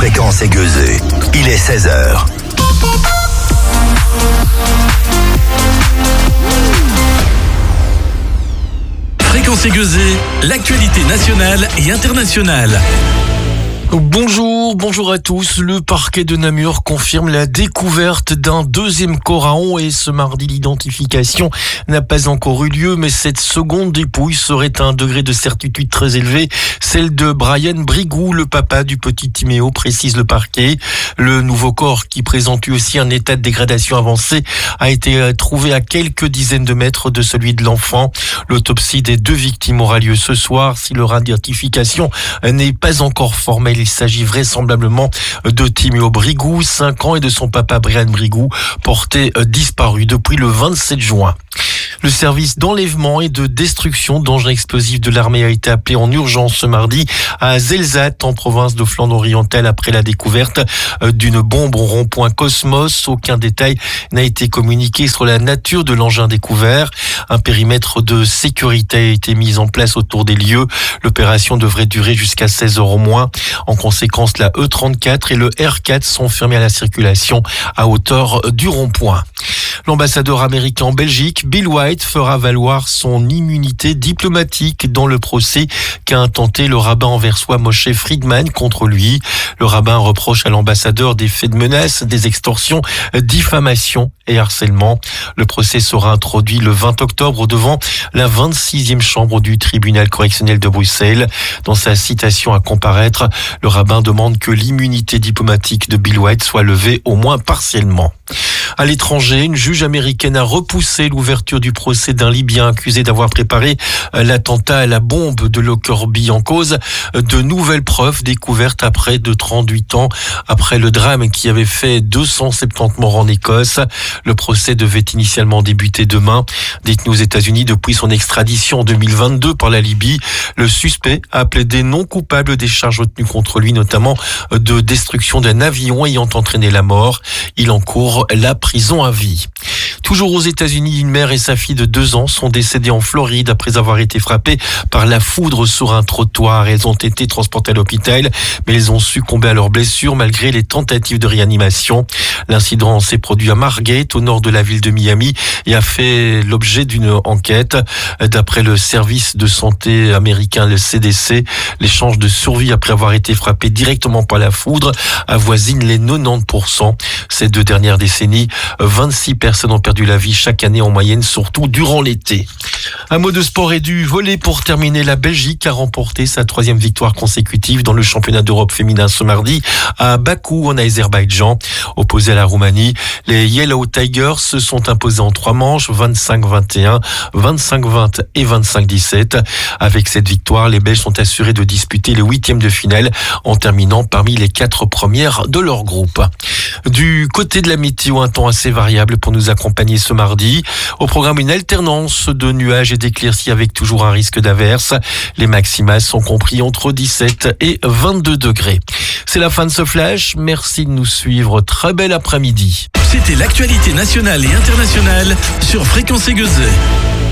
Fréquence Aiguezée. Il est 16h. Fréquence Aiguezée, l'actualité nationale et internationale. Bonjour à tous. Le parquet de Namur confirme la découverte d'un deuxième corps à On et ce mardi, l'identification n'a pas encore eu lieu, mais cette seconde dépouille serait à un degré de certitude très élevé, celle de Brian Brigou, le papa du petit Timéo, précise le parquet. Le nouveau corps, qui présente lui aussi un état de dégradation avancé, a été trouvé à quelques dizaines de mètres de celui de l'enfant. L'autopsie des deux victimes aura lieu ce soir. Si leur identification n'est pas encore formelle, il s'agit vraisemblablement de Timéo Brigou, 5 ans, et de son papa Brian Brigou, porté disparu depuis le 27 juin. Le service d'enlèvement et de destruction d'engins explosifs de l'armée a été appelé en urgence ce mardi à Zelzate, en province de Flandre orientale, après la découverte d'une bombe au rond-point Cosmos. Aucun détail n'a été communiqué sur la nature de l'engin découvert. Un périmètre de sécurité a été mis en place autour des lieux. L'opération devrait durer jusqu'à 16 heures au moins. En conséquence, la E34 et le R4 sont fermés à la circulation à hauteur du rond-point. L'ambassadeur américain en Belgique, Bill White, fera valoir son immunité diplomatique dans le procès qu'a intenté le rabbin anversois Moshe Friedman contre lui. Le rabbin reproche à l'ambassadeur des faits de menaces, des extorsions, diffamation et harcèlement. Le procès sera introduit le 20 octobre devant la 26e chambre du tribunal correctionnel de Bruxelles. Dans sa citation à comparaître, le rabbin demande que l'immunité diplomatique de Bill White soit levée au moins partiellement. À l'étranger, une juge américaine a repoussé l'ouverture du procès d'un Libyen accusé d'avoir préparé l'attentat à la bombe de Lockerbie. En cause de nouvelles preuves découvertes à près de 38 ans après le drame qui avait fait 270 morts en Écosse. Le procès devait initialement débuter demain. Détenu aux États-Unis depuis son extradition en 2022 par la Libye, le suspect a plaidé non coupable des charges retenues contre lui, notamment de destruction d'un avion ayant entraîné la mort. Il encourt la prison à vie. Toujours aux États-Unis, une mère et sa fille de 2 ans sont décédées en Floride après avoir été frappées par la foudre sur un trottoir. Elles ont été transportées à l'hôpital, mais elles ont succombé à leurs blessures malgré les tentatives de réanimation. L'incident s'est produit à Margate, au nord de la ville de Miami, et a fait l'objet d'une enquête. D'après le service de santé américain, le CDC, les chances de survie après avoir été frappées directement par la foudre avoisinent les 90%. Ces 2 dernières décennies, 26 personnes ont perdu la vie chaque année en moyenne, surtout durant l'été. Un mot de sport et du volley pour terminer. La Belgique a remporté sa 3e victoire consécutive dans le championnat d'Europe féminin ce mardi à Bakou en Azerbaïdjan. Opposés à la Roumanie, les Yellow Tigers se sont imposés en 3 manches, 25-21, 25-20 et 25-17. Avec cette victoire, les Belges sont assurés de disputer les 8e de finale en terminant parmi les 4 premières de leur groupe. Du côté de la météo, un temps assez variable pour nous accompagner ce mardi. Au programme, une alternance de nuages et d'éclaircies avec toujours un risque d'averse. Les maximales sont compris entre 17 et 22 degrés. C'est la fin de ce flash. Merci de nous suivre. Très bel après-midi. C'était l'actualité nationale et internationale sur Fréquence Aiguezée.